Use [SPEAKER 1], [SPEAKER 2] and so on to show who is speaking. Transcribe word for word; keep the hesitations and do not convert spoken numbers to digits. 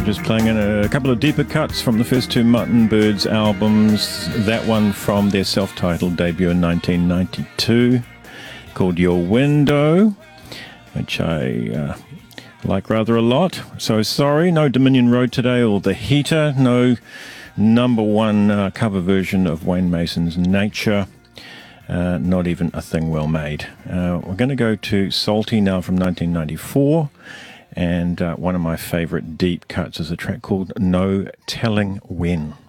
[SPEAKER 1] Just playing in a couple of deeper cuts from the first two Mutton Birds albums. That one from their self-titled debut in nineteen ninety-two, called Your Window, which I uh, like rather a lot. So sorry, no Dominion Road today, or The Heater, no number one uh, cover version of Wayne Mason's Nature, uh, not even A Thing Well Made. Uh, we're going to go to Salty now from nineteen ninety-four. And uh, one of my favourite deep cuts is a track called No Telling When.